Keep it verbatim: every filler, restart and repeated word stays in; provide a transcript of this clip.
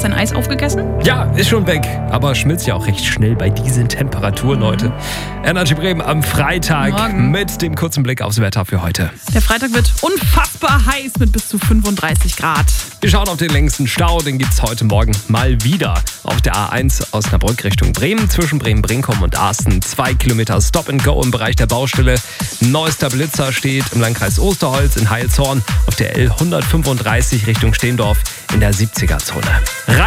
dein Eis aufgegessen? Ja, ist schon weg, aber schmilzt ja auch recht schnell bei diesen Temperaturen mhm. heute. Energy Bremen am Freitag Morgen. Mit dem kurzen Blick aufs Wetter für heute. Der Freitag wird unfassbar heiß mit bis zu fünfunddreißig Grad. Wir schauen auf den längsten Stau, den gibt es heute Morgen mal wieder. Auf der A eins Osnabrück Richtung Bremen, zwischen Bremen-Brinkum und Arsten. Zwei Kilometer Stop and Go im Bereich der Baustelle. Neuester Blitzer steht im Landkreis Osterholz in Heilshorn. Auf der L hundertfünfunddreißig Richtung Steendorf in der siebziger Zone.